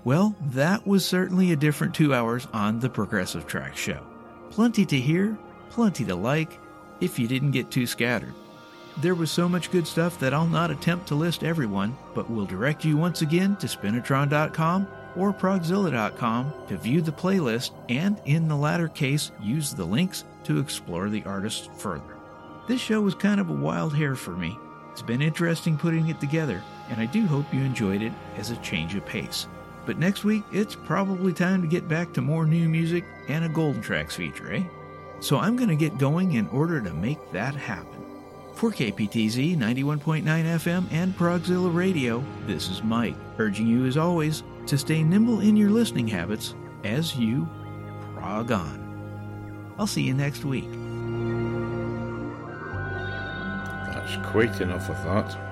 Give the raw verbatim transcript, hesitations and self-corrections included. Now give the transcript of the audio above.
Well, that was certainly a different two hours on the Progressive Track Show. Plenty to hear, plenty to like, if you didn't get too scattered. There was so much good stuff that I'll not attempt to list everyone, but will direct you once again to Spinitron dot com or Progzilla dot com to view the playlist and, in the latter case, use the links to explore the artists further. This show was kind of a wild hair for me. It's been interesting putting it together, and I do hope you enjoyed it as a change of pace. But next week, it's probably time to get back to more new music and a Golden Tracks feature, eh? So I'm going to get going in order to make that happen. For K P T Z ninety-one point nine F M and Progzilla Radio, this is Mike, urging you as always to stay nimble in your listening habits as you prog on. I'll see you next week. That's quite enough of that.